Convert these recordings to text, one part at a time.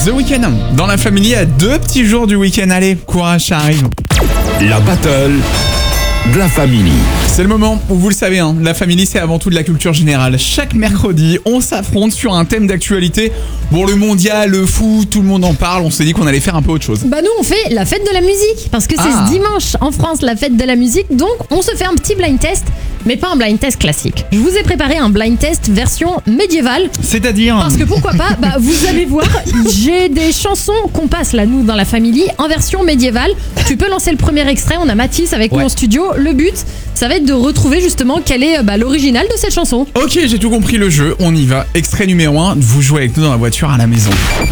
The Weeknd dans la famille à 2 petits jours du week-end. Allez, courage, ça arrive. La battle de la famille. C'est le moment où vous le savez, la famille c'est avant tout de la culture générale. Chaque mercredi, on s'affronte sur un thème d'actualité. Bon, le mondial, le foot, tout le monde en parle. On s'est dit qu'on allait faire un peu autre chose. Bah nous on fait la fête de la musique parce que c'est ce dimanche en France la fête de la musique, donc on se fait un petit blind test, mais pas un blind test classique. Je vous ai préparé un blind test version médiévale. C'est-à-dire Parce que pourquoi pas, vous allez voir, j'ai des chansons qu'on passe là nous dans la famille en version médiévale. Tu peux lancer le premier extrait, on a Mathis avec nous en studio. Le but, ça va être de retrouver justement quel est l'original de cette chanson. Ok, j'ai tout compris le jeu, on y va. Extrait numéro 1, vous jouez avec nous dans la voiture à la maison.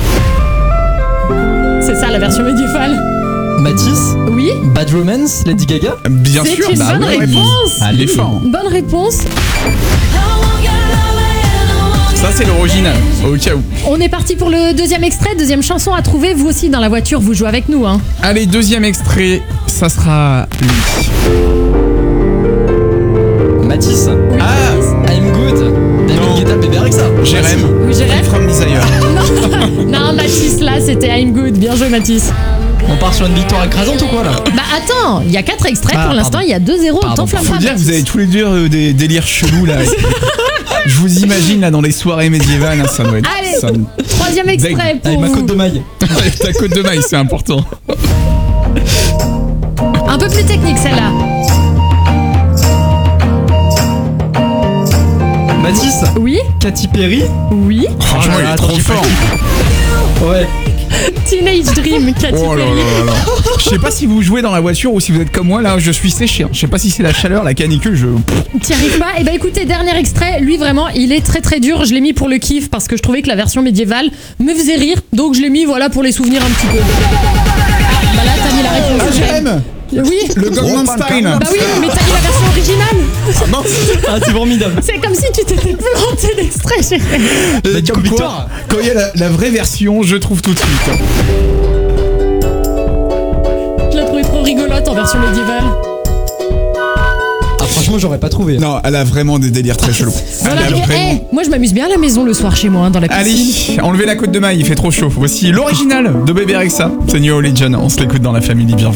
C'est ça la version médiévale. Mathis, Oui, Bad Romance, Lady Gaga. Bien c'est sûr, une bonne oui. réponse. Il est fort. Bonne réponse. Ça c'est l'original, au cas où. On est parti pour le deuxième extrait, deuxième chanson à trouver. Vous aussi dans la voiture, vous jouez avec nous. Allez, deuxième extrait, ça sera lui. Mathis, Ah, I'm Good, David Guetta, bébé avec ça. Jérém. Oui, Jérém. From Desire. Non, Mathis, là, c'était I'm Good. Bien joué, Mathis. On part sur une victoire écrasante ou quoi là? Bah attends, il y a 4 extraits pour l'instant, il y a 2-0. T'enflammes Faut pas, dire que vous Mathis. avez tous les deux des délires chelous là. Je vous imagine là dans les soirées médiévales, ça doit être. Allez, ça... troisième extrait pour Avec ma vous. côte de maille. Avec ta côte de maille, c'est important. Un peu plus technique celle-là. Mathis, Oui, Katy Perry. oui. Franchement, là il là, est attends, trop j'ai pas fort. Ouais. Teenage Dream, Katy Oh là Perry. là là. Je sais pas si vous jouez dans la voiture ou si vous êtes comme moi là, je suis séché. Je sais pas si c'est la chaleur, la canicule, T'y arrives pas? Eh ben écoutez, dernier extrait, lui vraiment, il est très très dur. Je l'ai mis pour le kiff parce que je trouvais que la version médiévale me faisait rire. Donc je l'ai mis pour les souvenirs un petit peu. Bah là, t'as mis la réponse. Jérém, Oui. le Gangnam Style. Bah oui, mais t'as mis la version originale. Ah, c'est formidable. C'est comme si tu t'étais planté d'extrait, Jérém. Bah, du coup, Comme victoire. quoi, quand il y a la vraie version, je trouve tout de suite. Je l'ai trouvé trop rigolote en version médiévale. Ah, franchement, j'aurais pas trouvé. Non, elle a vraiment des délires très chelous. Voilà, Elle a vraiment- moi je m'amuse bien à la maison le soir chez moi, dans la piscine. Allez, enlevez la côte de maille, il fait trop chaud. Voici l'original de Bébé Rexha. C'est New Religion, on se l'écoute dans la famille, bienvenue.